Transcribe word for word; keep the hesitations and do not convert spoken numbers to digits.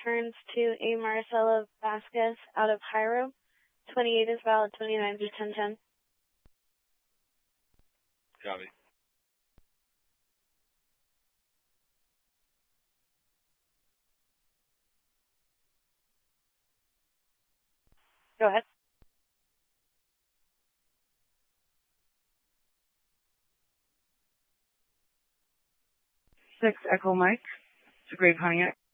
returns to a Marcelo Vasquez out of Hiram. twenty-eight is valid, twenty-nine to ten ten. Copy. Go ahead. Six Echo Mike. It's a Great Pontiac.